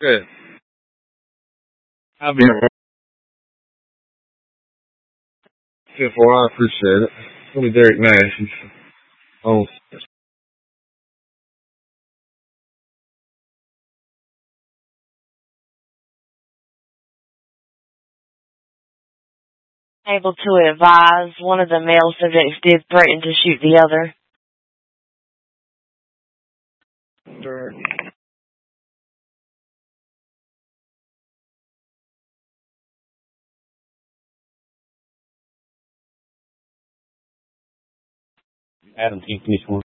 Good. I'll be careful. I appreciate it. It's only Derek Nash. He's on. Able to advise one of the male subjects did threaten to shoot the other. Derek. Adam, can you finish one?